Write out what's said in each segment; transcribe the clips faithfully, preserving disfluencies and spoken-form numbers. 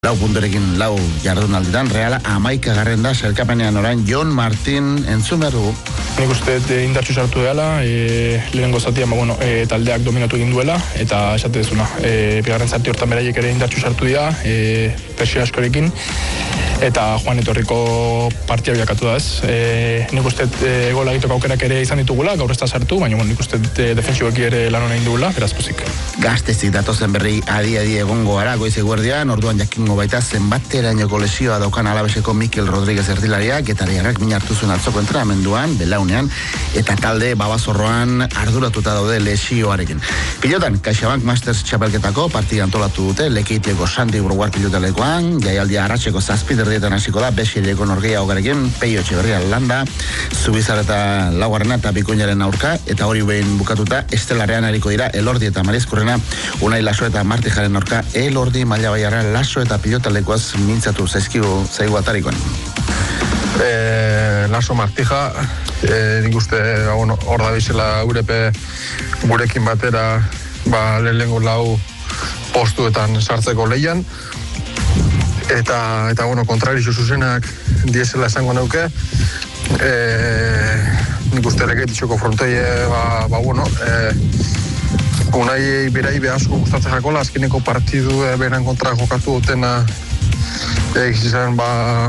Lau punturekin lau jardunalditan, Reala amaika garren da, sailkapenean orain Jon Martin entzun behar dugu. Nik uste indartsu sartu dela, e, lehenengo zatian ba, bueno, e, taldeak dominatu egin duela, eta esate dezuna. E, bigarren zati hortan beraiek ere indartsu sartu dira, e, presio askorekin, eta joan etorriko partia bilakatu da ez. E, nik uste e, gola egiteko aukerak ere izan ditugula, gaur ez da sartu, baina nik uste e, defensiboeki ere lan hona indugula, beraz pozik. Gaztezik datozen berri adi-adi egongo gara, goiz eguerdian, orduan jakingo baita zenbaterainoko lesioa daukan Alabeseko Mikel Rodríguez erdilariak, eta ariarrak min hartu zuen atzoko entrenamenduan, belaunean, eta talde babazorroan arduratuta daude lesioarekin. Pilotan, CaixaBank Masters txapelketako partida antolatu dute, Lekeitieko Santi Burguar pilotalekoan, jaialdia Arratseko zazpiderdietan hasiko da, Besileeko Norgeia hogarekin, Peio Etxeberria landa, Zubizar eta Laugarrena eta Bikoinaren aurka, eta hori behin bukatuta, Estelarean hariko dira, Elordi eta Marizkurrena, Unai Laso eta Martijaren aurka, Elordi Maila Baiarra, Laso eta pilotalekoaz mintzatu zaizkigu zaigu atarikoan. E, Laso Martija, e, nik uste bueno, hor da bizela gurepe gurekin batera ba, lehenengo lau postuetan sartzeko leian, eta, eta bueno, kontrarizo zuzenak diesela esango neuke. E, nik uste Lekeitioko frontoie ba, ba bueno, e, Unai berai behasko gustatzen jakola, azkeneko partidu e, beran kontra jokatu dutena egizizan ba,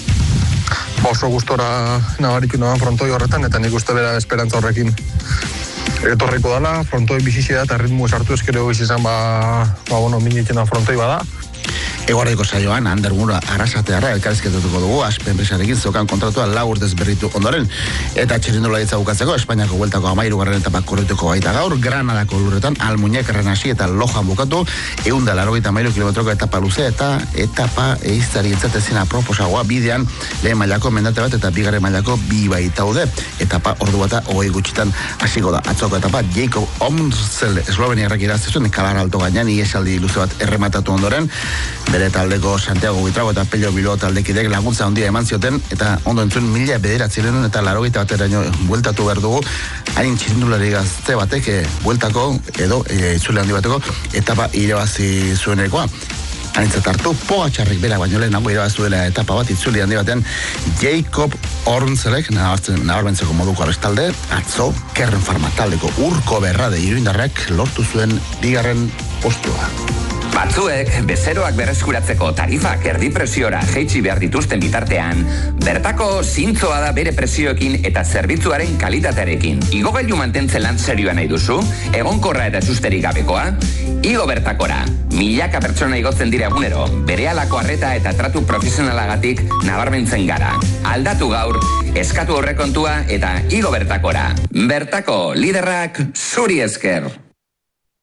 ba oso gustora nabarikin noan frontoi horretan, eta nik uste bera esperantza horrekin etorriko dela, frontoi bizizia eta ritmu esartu ezkero egizizan ba, ba bueno, minitena frontoi bada. Eguardiko saioan, Ander Mura Arrasatearra elkarrizketatuko dugu, Aspe enpresarekin zeukan kontratua lau urtez berritu ondoren. Eta txerindola ditza bukatzeko, Espainiako bueltako amairu garren etapak korrituko baita gaur, Granadako lurretan, Almuñek Renasi eta Lojan bukatu, eunda larogeita amairu kilometroko etapa luze, eta etapa eiztari entzatezina proposagoa bidean, lehen mailako mendate bat eta bigarren mailako bi baitaude. Etapa ordu bata hogei gutxitan hasiko da. Atzoko etapa, Jakob Omsel Esloveniarrak iraztezuen, Kalar Alto gainean, iesaldi luze bat errematatu ondoren, bere taldeko Santiago Buitrago eta Pello Bilbao taldekidek laguntza handia eman zioten, eta ondo entzun mila bederatzireun eta larogeita bateraino bueltatu behar dugu, hain txirindulari gazte batek bueltako edo e, itzule handi bateko etapa irabazi zuenekoa. Haintzat hartu, Pogačarrik bera baino lehenago irabazuela etapa bat itzuli handi batean, Jakob Ornzelek nabarmentzeko moduko abestalde, atzo Kerren Farma taldeko Urko Berrade iruindarrak lortu zuen bigarren postua. Batzuek, bezeroak berreskuratzeko tarifak erdi presiora jeitsi behar dituzten bitartean, bertako zintzoa da bere presioekin eta zerbitzuaren kalitatearekin. Igogailu mantentzen lan serioa nahi duzu, egonkorra eta susterik gabekoa, igo bertakora. Milaka pertsona igotzen dira egunero, berehalako arreta eta tratu profesionalagatik nabarmentzen gara. Aldatu gaur, eskatu horrekontua eta igo bertakora. Bertako liderrak zuri esker.